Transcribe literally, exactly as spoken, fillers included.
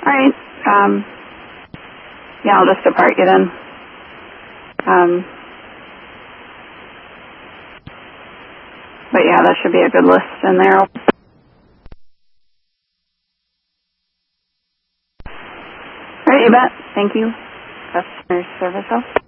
All right. Um, yeah, I'll just depart you then. Um, but yeah, that should be a good list in there. All right, you bet. Thank you. Customer service help.